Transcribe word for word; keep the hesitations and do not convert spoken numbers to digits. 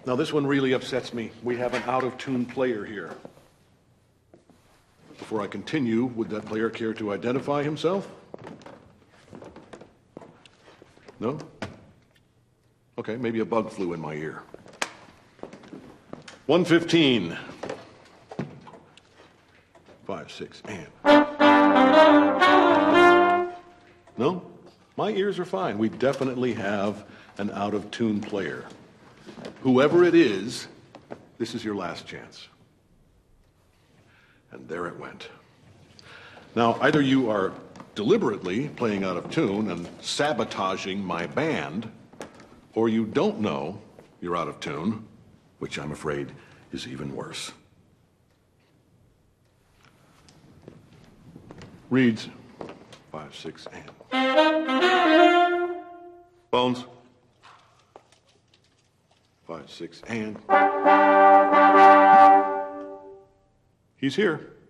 Now, this one really upsets me. We have an out-of-tune player here. Before I continue, would that player care to identify himself? No? Okay, maybe a bug flew in my ear. one fifteen. Five, six, and. No? My ears are fine. We definitely have an out-of-tune player. Whoever it is, this is your last chance. And there it went. Now, either you are deliberately playing out of tune and sabotaging my band, or you don't know you're out of tune, which I'm afraid is even worse. Reeds, five, six, and. Bones, five, six, and. He's here.